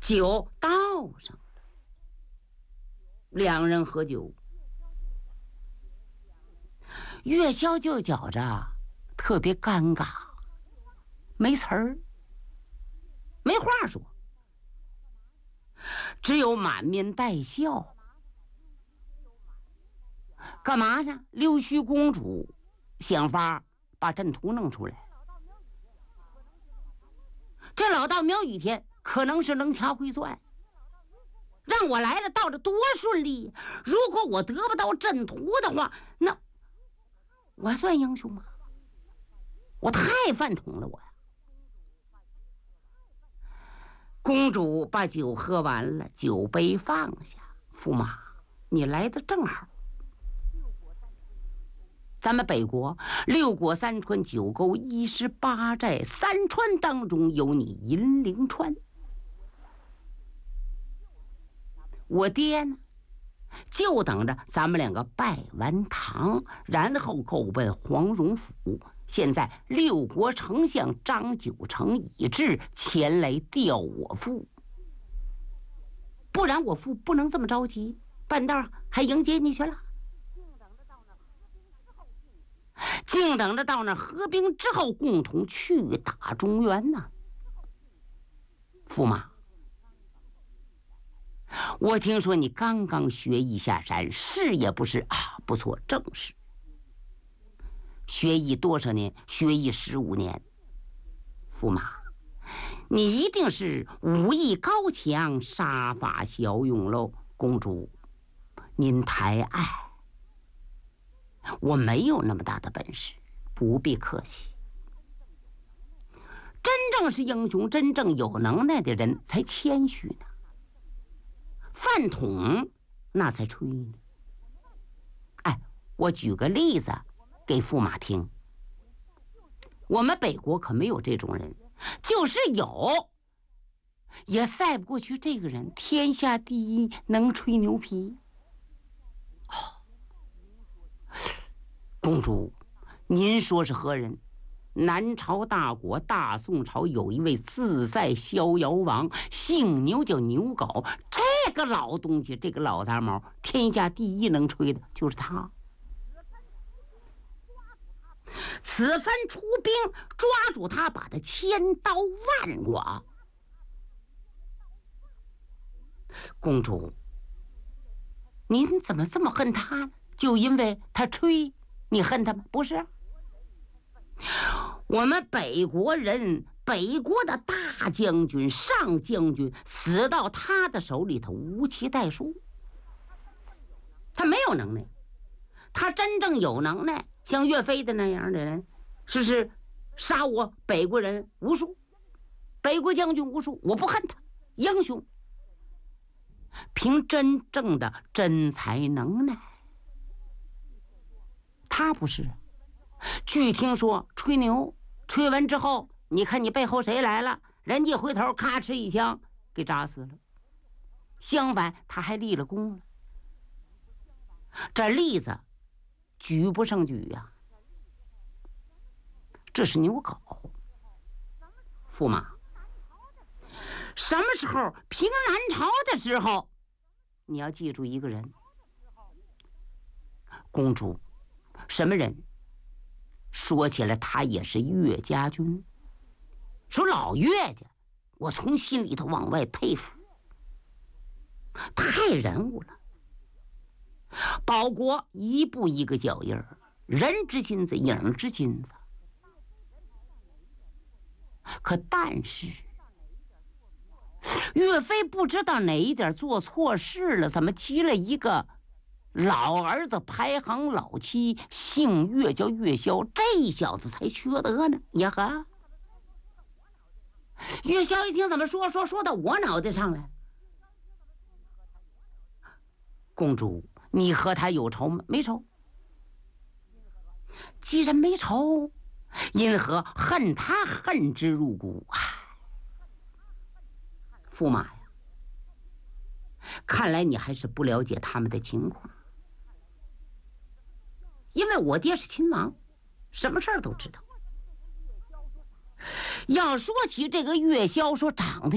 酒倒上了，两人喝酒。月宵就觉着特别尴尬，没词儿，没话说，只有满面带笑。干嘛呢？溜须公主想法把阵图弄出来。这老道苗雨天可能是能掐会算，让我来了到这多顺利。如果我得不到阵图的话，那我还算英雄吗？我太饭桶了，我呀！公主把酒喝完了，酒杯放下。驸马，你来的正好。咱们北国6国3川9沟118寨，3川当中有你银铃川。我爹呢，就等着咱们两个拜完堂，然后够奔黄蓉府。现在6国丞相张九成已至，前来调我父。不然我父不能这么着急，半道还迎接你去了。静等着到那合兵之后，共同去打中原呢。驸马，我听说你刚刚学艺下山，是也不是啊？不错，正是。学艺多少年？学艺15年。驸马，你一定是武艺高强，杀伐骁勇喽。公主，您抬爱。我没有那么大的本事，不必客气。真正是英雄，真正有能耐的人才谦虚呢。饭桶那才吹呢。哎，我举个例子给驸马听。我们北国可没有这种人，就是有，也赛不过去这个人，天下第一，能吹牛皮。公主，您说是何人？南朝大国大宋朝有一位自在逍遥王，姓牛叫牛皋。这个老东西，这个老杂毛，天下第一能吹的就是他。此番出兵抓住他，把他千刀万剐。公主，您怎么这么恨他呢？就因为他吹你恨他吗？不是，我们北国人，北国的大将军、上将军死到他的手里头无其代数。他没有能耐，他真正有能耐，像岳飞的那样的人，是杀我北国人无数，北国将军无数，我不恨他，英雄，凭真正的真才能耐。他不是，据听说吹牛，吹完之后，你看你背后谁来了，人家回头咔哧一枪给扎死了。相反，他还立了功了。这例子举不胜举呀。这是牛皋。驸马，什么时候平南朝的时候，你要记住一个人。公主，什么人？说起来他也是岳家军。说老岳家，我从心里头往外佩服，太人物了。保国一步一个脚印儿，人之金子，影之金子。可但是岳飞不知道哪一点做错事了，怎么急了一个老儿子排行老7，姓岳叫岳霄，这小子才缺德呢。呀哈！岳霄一听怎么说到我脑袋上来。公主，你和他有仇吗？没仇。既然没仇，因何恨他恨之入骨？驸马呀，看来你还是不了解他们的情况。因为我爹是亲王，什么事儿都知道。要说起这个岳霄，说长得